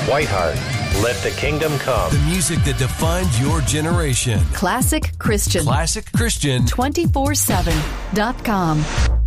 Whiteheart, Let the Kingdom Come. The music that defined your generation. Classic Christian. Classic Christian. 247.com.